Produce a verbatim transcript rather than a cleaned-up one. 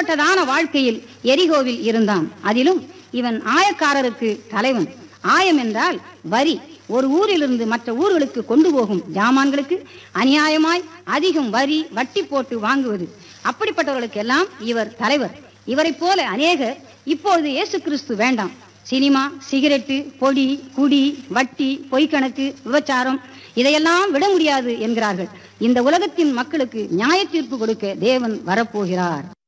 அப்படிப்பட்டதான வாழ்க்கையில் எரிகோவில் இருந்தான். அதிலும் இவன் ஆயக்காரருக்கு தலைவன். ஆயம் என்றால் வரி. ஒரு ஊரிலிருந்து மற்ற ஊர்களுக்கு கொண்டு போகும் ஜாமான்களுக்கு அநியாயமாய் அதிகம் வரி வட்டி போட்டு வாங்குவது. அப்படிப்பட்டவர்களுக்கு எல்லாம் இவர் தலைவர். இவரை போல அநேகர் இப்பொழுது இயேசு கிறிஸ்து வேண்டாம், சினிமா, சிகரெட்டு, பொடி, குடி, வட்டி, பொய்க்கணக்கு, விபச்சாரம் இதையெல்லாம் விட முடியாது என்கிறார்கள். இந்த உலகத்தின் மக்களுக்கு நியாய தீர்ப்பு கொடுக்க தேவன் வரப்போகிறார்.